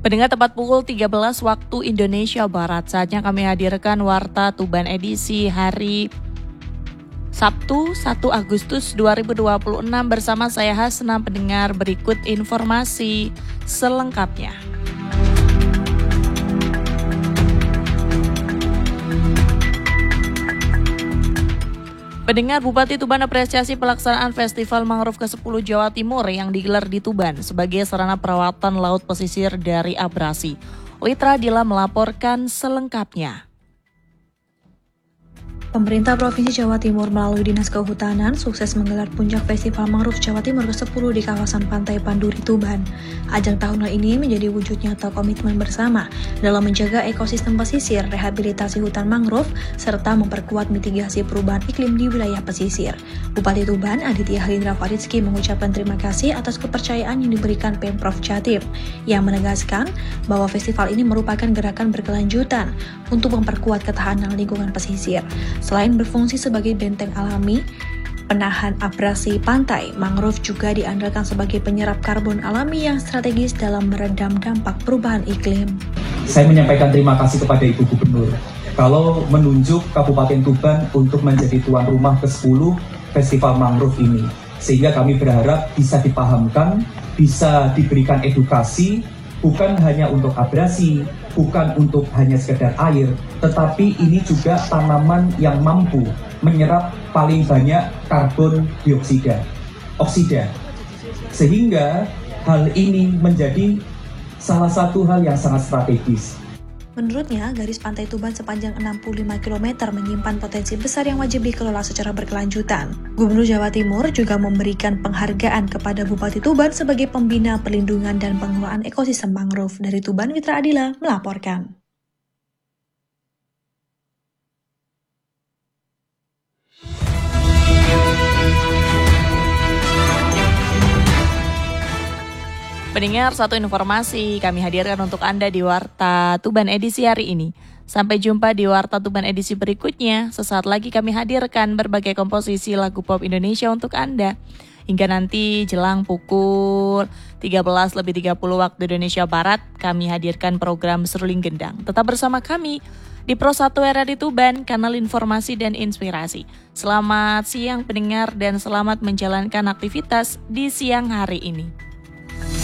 Pendengar, tepat pukul 13 waktu Indonesia Barat, saatnya kami hadirkan Warta Tuban edisi hari Sabtu 1 Agustus 2026 bersama saya Hasna. Pendengar, berikut informasi selengkapnya. Pendengar, Bupati Tuban apresiasi pelaksanaan Festival Mangrove ke-10 Jawa Timur yang digelar di Tuban sebagai sarana perawatan laut pesisir dari abrasi. Litra Dila melaporkan selengkapnya. Pemerintah Provinsi Jawa Timur melalui Dinas Kehutanan sukses menggelar puncak Festival Mangrove Jawa Timur ke-10 di kawasan Pantai Panduri, Tuban. Ajang tahunan ini menjadi wujud nyata komitmen bersama dalam menjaga ekosistem pesisir, rehabilitasi hutan mangrove, serta memperkuat mitigasi perubahan iklim di wilayah pesisir. Bupati Tuban, Aditya Halindra Faridski, mengucapkan terima kasih atas kepercayaan yang diberikan Pemprov Jatim, yang menegaskan bahwa festival ini merupakan gerakan berkelanjutan untuk memperkuat ketahanan lingkungan pesisir. Selain berfungsi sebagai benteng alami, penahan abrasi pantai, mangrove juga diandalkan sebagai penyerap karbon alami yang strategis dalam meredam dampak perubahan iklim. Saya menyampaikan terima kasih kepada Ibu Gubernur kalau menunjuk Kabupaten Tuban untuk menjadi tuan rumah ke-10 Festival Mangrove ini. Sehingga kami berharap bisa dipahamkan, bisa diberikan edukasi, bukan hanya untuk abrasi, bukan untuk hanya sekedar air, tetapi ini juga tanaman yang mampu menyerap paling banyak karbon dioksida, oksida. Sehingga hal ini menjadi salah satu hal yang sangat strategis. Menurutnya, garis pantai Tuban sepanjang 65 km menyimpan potensi besar yang wajib dikelola secara berkelanjutan. Gubernur Jawa Timur juga memberikan penghargaan kepada Bupati Tuban sebagai pembina perlindungan dan pengelolaan ekosistem mangrove. Dari Tuban, Litra Dila melaporkan. Pendengar, satu informasi kami hadirkan untuk Anda di Warta Tuban edisi hari ini. Sampai jumpa di Warta Tuban edisi berikutnya. Sesaat lagi kami hadirkan berbagai komposisi lagu pop Indonesia untuk Anda. Hingga nanti jelang pukul 13:30 waktu Indonesia Barat, kami hadirkan program Seruling Gendang. Tetap bersama kami di Pro 1 RRI Tuban, kanal informasi dan inspirasi. Selamat siang pendengar dan selamat menjalankan aktivitas di siang hari ini.